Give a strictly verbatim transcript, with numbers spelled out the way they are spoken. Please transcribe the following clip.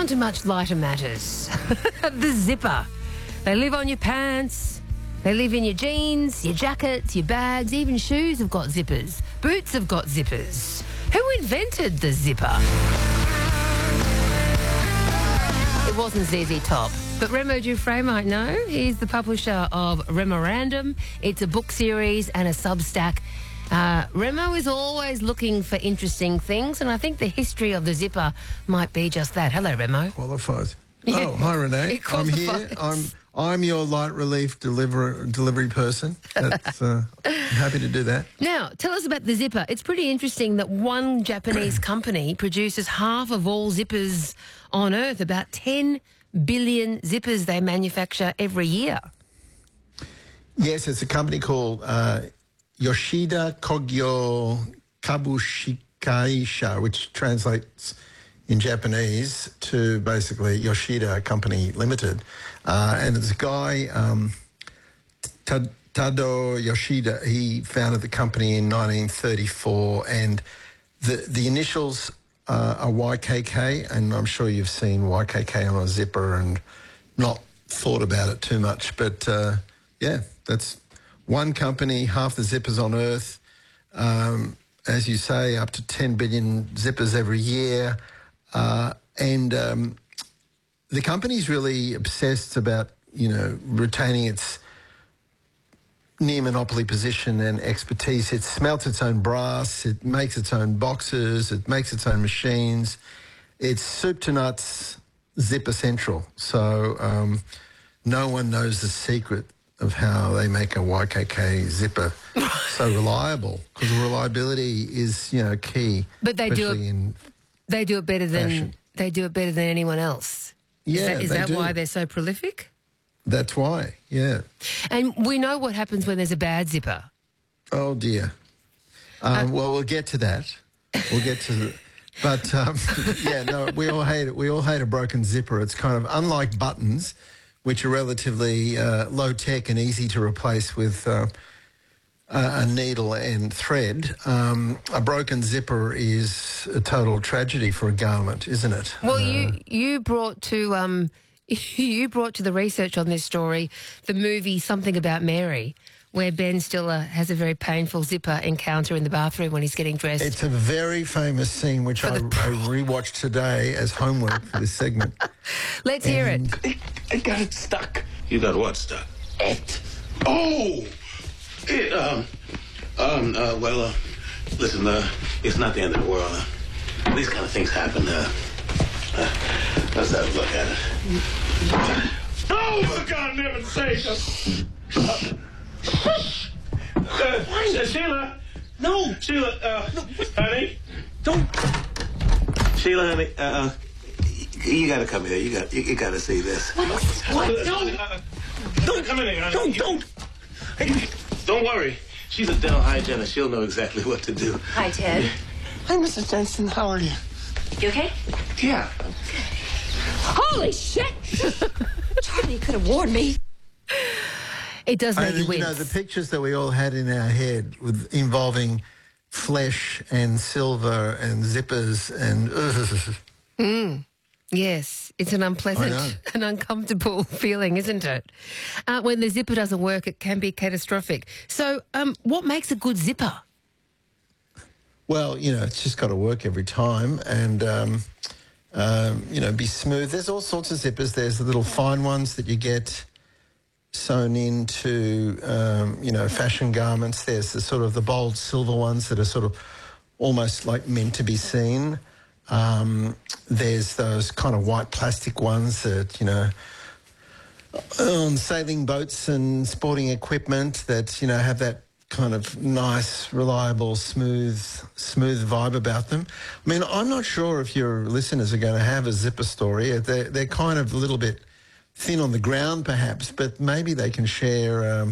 On to much lighter matters. The zipper. They live on your pants. They live in your jeans, your jackets, your bags, even shoes have got zippers. Boots have got zippers. Who invented the zipper? It wasn't Z Z Top, but Remo Dufresne might know. He's the publisher of Remorandum. It's a book series and a Substack. Uh, Remo is always looking for interesting things, and I think the history of the zipper might be just that. Hello, Remo. Qualifies. Yeah. Oh, hi, Renee. It I'm here. qualifies. I'm I'm your light relief deliver, delivery person. That's, uh, I'm happy to do that. Now, tell us about the zipper. It's pretty interesting that one Japanese company produces half of all zippers on Earth, about ten billion zippers they manufacture every year. Yes, it's a company called uh, Yoshida Kogyo Kabushikaisha, which translates in Japanese to basically Yoshida Company Limited. Uh, and it's a guy, um, Tado Yoshida, he founded the company in nineteen thirty-four, and the, the initials uh, are Y K K, and I'm sure you've seen Y K K on a zipper and not thought about it too much. But, uh, yeah, that's one company, half the zippers on Earth. Um, as you say, up to ten billion zippers every year. Uh, and um, the company's really obsessed about, you know, retaining its near monopoly position and expertise. It smelts its own brass, it makes its own boxes, it makes its own machines. It's soup to nuts, zipper central. So um, no one knows the secret of how they make a Y K K zipper so reliable, because reliability is, you know, key. But they do especially it, in they do it better than fashion. they do it better than anyone else. Yeah, is that, is they that do. why they're so prolific? That's why, yeah. And we know what happens when there's a bad zipper. Oh, dear. Um, Uh, well, we'll get to that. We'll get to the... But, um, yeah, no, we all hate it. We all hate a broken zipper. It's kind of unlike buttons, which are relatively uh, low-tech and easy to replace with uh, a needle and thread. Um, a broken zipper is a total tragedy for a garment, isn't it? Well, Uh, you you brought to um you brought to the research on this story the movie Something About Mary, where Ben Stiller has a very painful zipper encounter in the bathroom when he's getting dressed. It's a very famous scene, which I, I rewatched today as homework for this segment. Let's hear it. And I, I got it stuck. You got what stuck? It. Oh! It, um, um, uh, well, uh, listen, uh, it's not the end of the world. Uh, these kind of things happen. Uh, uh, let's have a look at it. Oh, for God, never say uh, uh, Sheila! No! Sheila, uh, no. Honey? Don't! Sheila, honey, uh, you gotta come here. You got, you, you gotta see this. What? What? No. Uh, don't come in here, honey. Don't, don't. Hey, don't worry. She's a dental hygienist. She'll know exactly what to do. Hi, Ted. Hi, Missus Jensen. How are you? You okay? Yeah. Holy shit! Charlie, you could have warned me. It does make And, you you know, wince. the pictures that we all had in our head with involving flesh and silver and zippers and ugh. Yes, it's an I know. unpleasant and uncomfortable feeling, isn't it? Uh, when the zipper doesn't work, it can be catastrophic. So um, what makes a good zipper? Well, you know, it's just got to work every time and, um, um, you know, be smooth. There's all sorts of zippers. There's the little fine ones that you get sewn into, um, you know, fashion garments. There's the sort of the bold silver ones that are sort of almost like meant to be seen. Um, there's those kind of white plastic ones that, you know, on sailing boats and sporting equipment that, you know, have that kind of nice, reliable, smooth, smooth vibe about them. I mean, I'm not sure if your listeners are going to have a zipper story. They're, they're kind of a little bit thin on the ground, perhaps, but maybe they can share... Um,